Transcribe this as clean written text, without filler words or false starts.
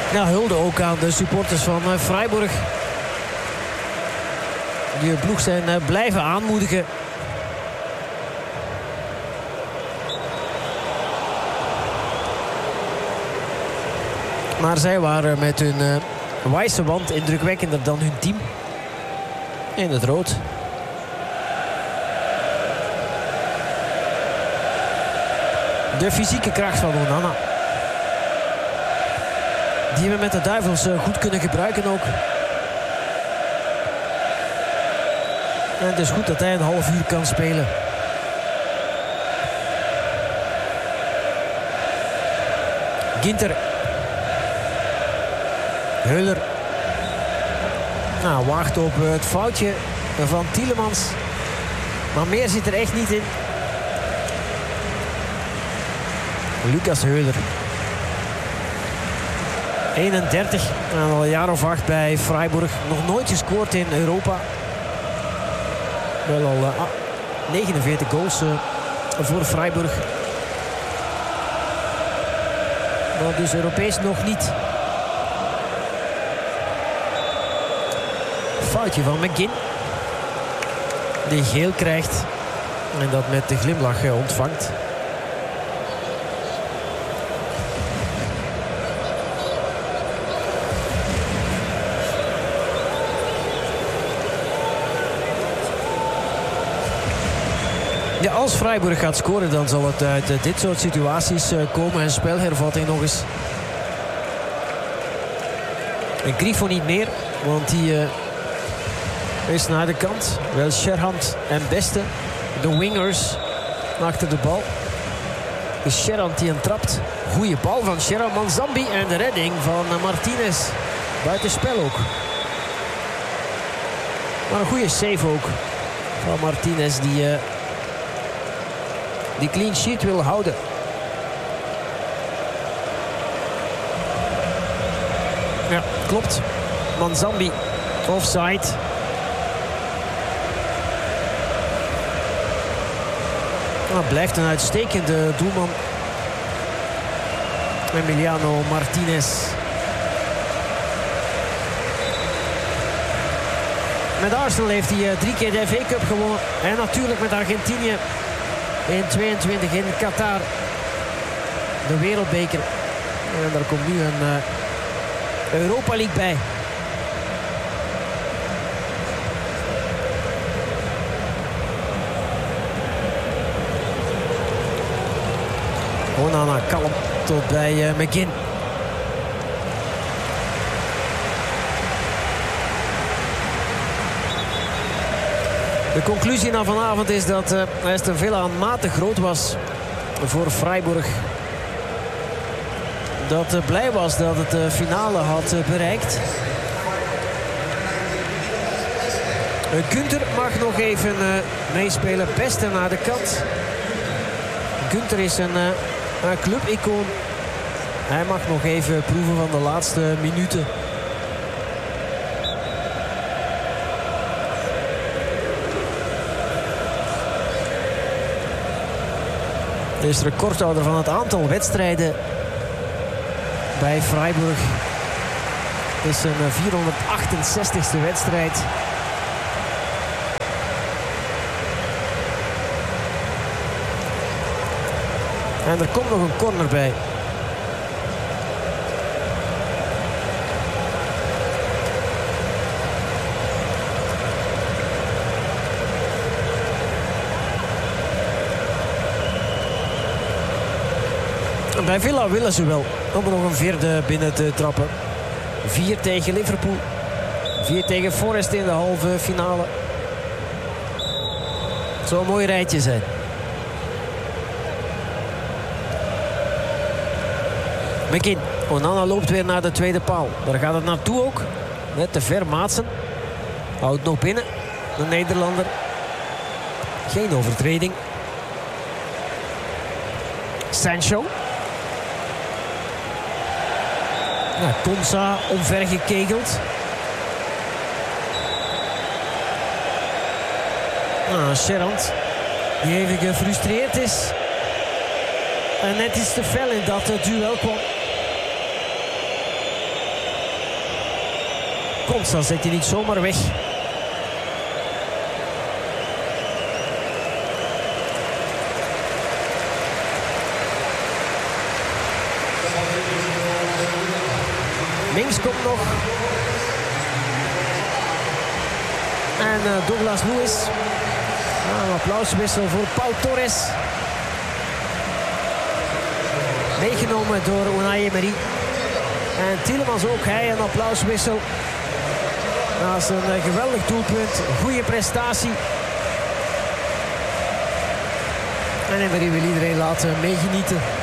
Ja, hulde ook aan de supporters van Freiburg. Die hun ploeg zijn blijven aanmoedigen. Maar zij waren met hun wijze wand indrukwekkender dan hun team. In het rood. De fysieke kracht van Onana. Die we met de Duivels goed kunnen gebruiken ook. En het is goed dat hij een half uur kan spelen. Ginter. Heuler. Nou, wacht op het foutje van Tielemans. Maar meer zit er echt niet in. Lucas Heuler. 31. En al een jaar of 8 bij Freiburg. Nog nooit gescoord in Europa. Wel al 49 goals voor Freiburg. Maar dus Europees nog niet. Foutje van McGinn. Die geel krijgt. En dat met de glimlach ontvangt. Ja, als Freiburg gaat scoren, dan zal het uit dit soort situaties komen. En spelhervatting nog eens. En Grifo niet meer, want die is naar de kant. Wel Sherhand en Beste, de wingers, achter de bal. Dus Sherhand die hem trapt. Goeie bal van Sherhand, Manzambi en de redding van Martinez. Buitenspel ook. Maar een goede save ook van Martinez die clean sheet wil houden. Ja, klopt. Manzambi offside. Nou, blijft een uitstekende doelman. Emiliano Martinez. Met Arsenal heeft hij 3 keer de FA Cup gewonnen. En natuurlijk met Argentinië in 22 in Qatar. De wereldbeker. En daar komt nu een Europa League bij. Onana kalm tot bij McGinn. De conclusie na vanavond is dat Aston Villa een mate groot was voor Freiburg. Dat blij was dat het de finale had bereikt. Günther mag nog even meespelen. Beste naar de kant. Günther is een clubicoon. Hij mag nog even proeven van de laatste minuten. Hij is recordhouder van het aantal wedstrijden bij Freiburg. Het is een 468ste wedstrijd. En er komt nog een corner bij. Bij Villa willen ze wel om er nog een vierde binnen te trappen. 4 tegen Liverpool. 4 tegen Forest in de halve finale. Het zou een mooi rijtje zijn. McGinn. Onana loopt weer naar de tweede paal. Daar gaat het naartoe ook. Net te ver Maatsen. Houdt nog binnen. De Nederlander. Geen overtreding. Sancho. Ja, Konsa omvergekegeld. Sherhand. Die even gefrustreerd is. En net iets te fel in dat duel kwam. komst, dan zet je niet zomaar weg. Links komt nog. En Douglas Lewis. Een applauswissel voor Pau Torres. Meegenomen door Unai Emery. En Tielemans ook, hij een applauswissel. Naast een geweldig doelpunt, goede prestatie. En Emery wil iedereen laten meegenieten.